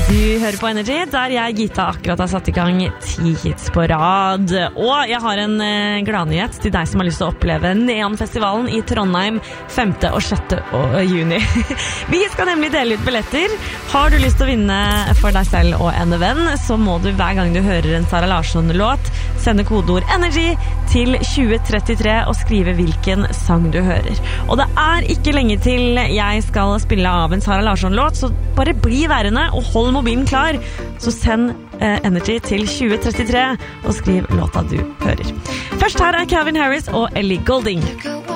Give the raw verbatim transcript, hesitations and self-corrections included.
Du hører på Energy, der jeg, Gita, akkurat har satt i gang ti hits på rad. Og jeg har en eh, gladnyhet til deg som har lyst til å oppleve Neonfestivalen i Trondheim femte og sjette juni. Vi skal nemlig dele ut billetter. Har du lyst til å vinne for deg selv og en venn, så må du hver gang du hører en Sara Larsson-låt sende kodeord Energy til tjue trettitre og skrive hvilken sang du hører. Og det er ikke lenge til jeg skal spille av en Sara Larsson-låt, så bare bli værende og hold mobilen klar, så send eh, Energy til tjue trettitre og skriv låta du hører. Først her er Calvin Harris og Ellie Goulding.